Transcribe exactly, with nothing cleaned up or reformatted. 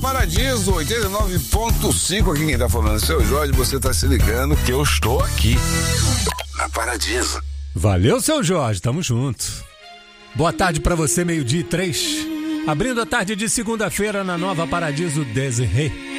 Paradiso oitenta e nove ponto cinco, aqui quem tá falando é o seu Jorge, você tá se ligando que eu estou aqui na Paradiso. Valeu, seu Jorge, tamo junto. Boa tarde pra você, meio-dia e três. Abrindo a tarde de segunda-feira na Nova Paradiso Desirê.